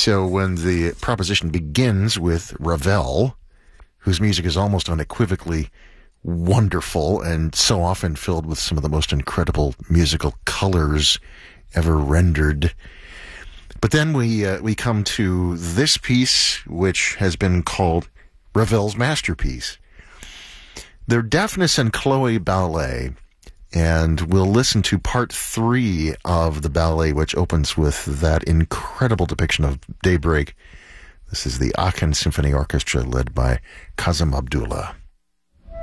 So when the proposition begins with Ravel, whose music is almost unequivocally wonderful and so often filled with some of the most incredible musical colors ever rendered. But then we come to this piece, which has been called Ravel's masterpiece. They're Daphnis and Chloe Ballet, and we'll listen to part 3 of the ballet, which opens with that incredible depiction of daybreak. This is the Aachen Symphony Orchestra led by Kazım Abdullah.